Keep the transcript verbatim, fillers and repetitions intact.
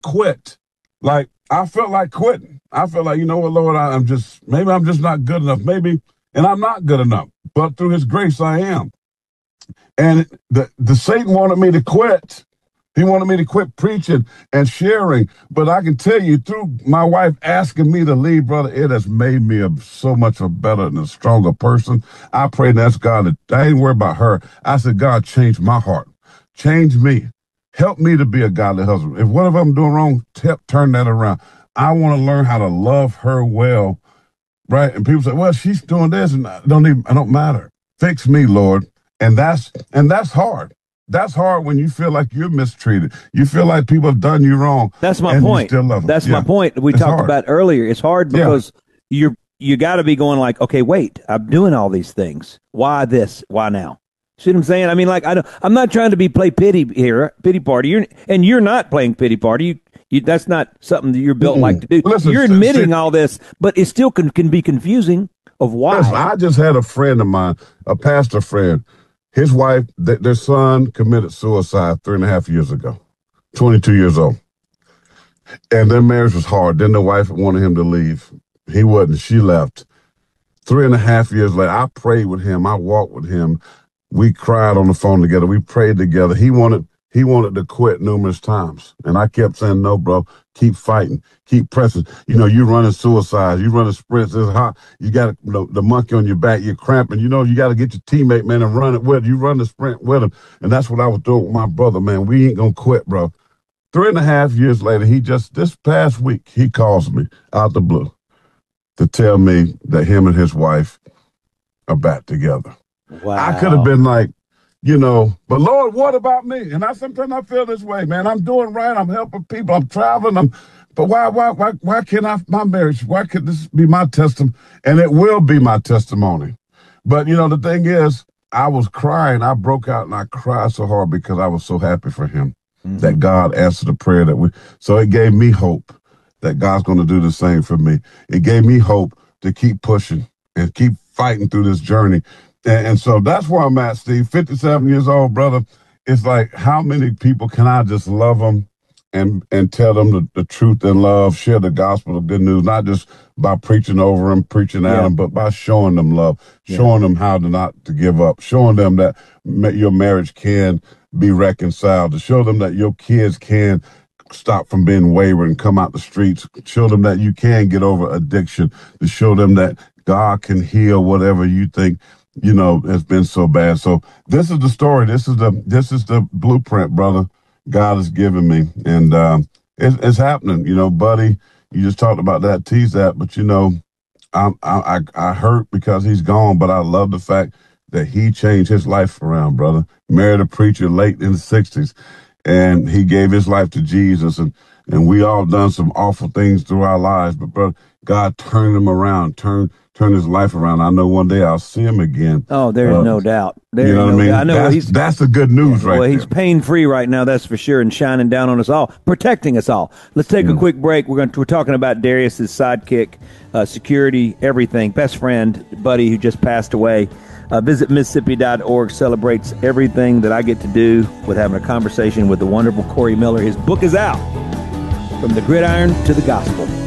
quit. Like, I felt like quitting. I felt like, you know what, Lord, I, I'm just, maybe I'm just not good enough. Maybe, and I'm not good enough. But through his grace, I am. And the, the Satan wanted me to quit. He wanted me to quit preaching and sharing. But I can tell you, through my wife asking me to leave, brother, it has made me a, so much a better and a stronger person. I pray and ask God that I ain't worried about her. I said, God, change my heart. Change me. Help me to be a godly husband. If whatever I'm doing wrong, t- turn that around. I want to learn how to love her well, right? And people say, well, she's doing this, and I don't even, I don't matter. Fix me, Lord. And that's and that's hard. That's hard when you feel like you're mistreated. You feel like people have done you wrong. That's my and point. You still love them. That's yeah. my point. We it's talked hard. about earlier. It's hard because yeah. you're you got to be going like, okay, wait, I'm doing all these things. Why this? Why now? See what I'm saying? I mean, like, I don't, I'm not trying to be play pity here, pity party. You're and you're not playing pity party. You, you that's not something that you're built mm-hmm. like to do. Listen, you're admitting see, all this, but it still can can be confusing of why. Listen, I just had a friend of mine, a pastor friend. His wife, th- their son committed suicide three and a half years ago, twenty-two years old. And their marriage was hard. Then the wife wanted him to leave. He wouldn't. She left. Three and a half years later, I prayed with him. I walked with him. We cried on the phone together. We prayed together. He wanted he wanted to quit numerous times. And I kept saying, no, bro, keep fighting, keep pressing. You know, you're running suicides, you running sprints, it's hot. You got you know, the monkey on your back, you're cramping. You know, you got to get your teammate, man, and run it with you. Run the sprint with him. And that's what I was doing with my brother, man. We ain't going to quit, bro. Three and a half years later, he just, this past week, he calls me out the blue to tell me that him and his wife are back together. Wow. I could have been like, you know, but Lord, what about me? And I sometimes I feel this way, man. I'm doing right. I'm helping people. I'm traveling. I'm, but why, why, why, why can't I, my marriage, why could this be my testimony? And it will be my testimony. But, you know, the thing is, I was crying. I broke out and I cried so hard because I was so happy for him mm-hmm. that God answered the prayer that we, so it gave me hope that God's going to do the same for me. It gave me hope to keep pushing and keep fighting through this journey. And, and so that's where I'm at, Steve. fifty-seven years old, brother. It's like, how many people can I just love them and and tell them the, the truth and love, share the gospel of good news, not just by preaching over them, preaching at yeah. them, but by showing them love, yeah. showing them how to not to give up, showing them that your marriage can be reconciled, to show them that your kids can stop from being wayward and come out the streets, show them that you can get over addiction, to show them that God can heal whatever you think, you know, has been so bad. So this is the story. This is the this is the blueprint, brother, God has given me. And um, it's, it's happening. You know, buddy, you just talked about that, tease that. But, you know, I'm, I, I, I hurt because he's gone, but I love the fact that he changed his life around, brother. Married a preacher late in the sixties, and he gave his life to Jesus. And, and we all done some awful things through our lives. But, brother, God turned him around, turned turn his life around. I know one day I'll see him again. Oh, there's uh, no doubt. There's you know no what I mean? Doubt. I know that's, he's, that's the good news, yeah, right well, there. he's pain-free right now, that's for sure, and shining down on us all, protecting us all. Let's take mm. a quick break. We're going to, we're talking about Darius's sidekick, uh, security, everything, best friend, buddy who just passed away. Uh, visit Mississippi dot org, celebrates everything that I get to do with having a conversation with the wonderful Corey Miller. His book is out, From the Gridiron to the Gospel.